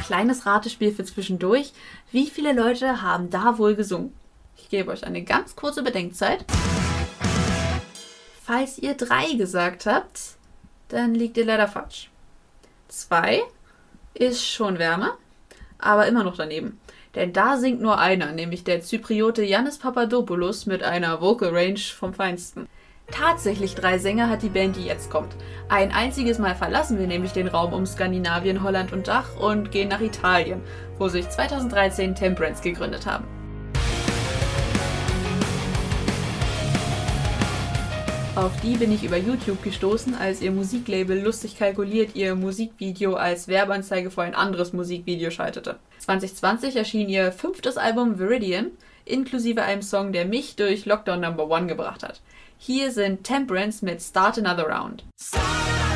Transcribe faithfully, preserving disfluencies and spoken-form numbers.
kleines Ratespiel für zwischendurch. Wie viele Leute haben da wohl gesungen? Ich gebe euch eine ganz kurze Bedenkzeit. Falls ihr drei gesagt habt, dann liegt ihr leider falsch. Zwei ist schon wärmer, aber immer noch daneben. Denn da singt nur einer, nämlich der Zypriote Yannis Papadopoulos mit einer Vocal Range vom Feinsten. Tatsächlich drei Sänger hat die Band, die jetzt kommt. Ein einziges Mal verlassen wir nämlich den Raum um Skandinavien, Holland und Dach und gehen nach Italien, wo sich zweitausenddreizehn Temperance gegründet haben. Auf die bin ich über YouTube gestoßen, als ihr Musiklabel lustig kalkuliert ihr Musikvideo als Werbeanzeige vor ein anderes Musikvideo schaltete. zwanzig zwanzig erschien ihr fünftes Album Viridian, inklusive einem Song, der mich durch Lockdown Number One gebracht hat. Hier sind Temperance mit Start Another Round.